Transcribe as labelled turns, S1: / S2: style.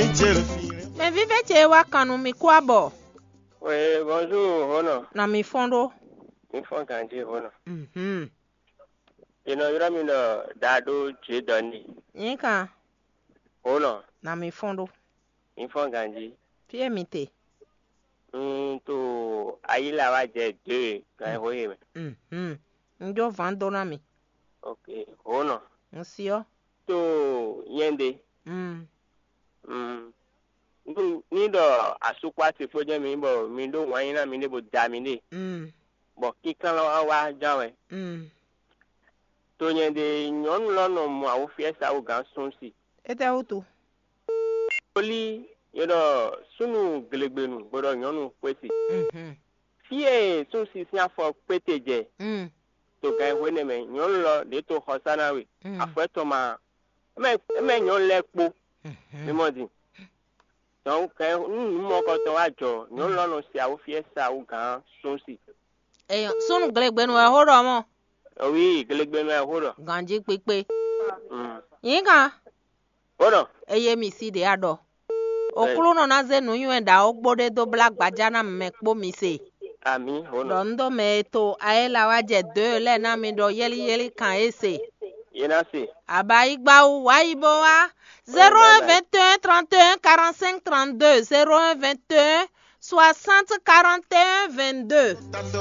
S1: Mais vive chez Wakano mi quoi bo?
S2: Oui, bonjour, Hono.
S1: Na mi fondo.
S2: Mi fon kanji Hono.
S1: Mhm.
S2: Yura mi no dado chidoni.
S1: Yinka
S2: Hono.
S1: na mi fondo.
S2: Mi fon kanji.
S1: Pie mi te.
S2: To ayila wa je 2 kan hoye.
S1: Mhm. Njo vando na mi.
S2: Okay, Hono.
S1: Nsio.
S2: To yende. Ni do asukwa ti foje mi bo mi do wan na mi ne bo da mi ne. Bo kikan lo wa jawe. To yende nyon lo no mo awu fiesa u gan sunsi.
S1: Ete auto.
S2: Oli yodo sunu gelegbenu bodo nyonu kwesi. Fie sunsi si afọ peteje. To gan wene me nyon lo de to hosana we. Afeto ma me nyon lekpo. Mi modi. Donc mo ko to ajo nyon lo no si awu fiesa u gan sunsi.
S1: Sunu gelegbenu e horo mo.
S2: Oui, gelegbenu e horo.
S1: Ganji pepe. Yinka.
S2: Horo.
S1: Eye mi si de ado. Okulu no na ze nu yuen da ogbode do black bajana mekpo mi se.
S2: Ami Hono.
S1: Dondo me to aela wa je 2 le na mi do yeli kan ese.
S2: Yena si.
S1: Aba igba wa ibo wa 0121 31 45 32 0121 60 41 22.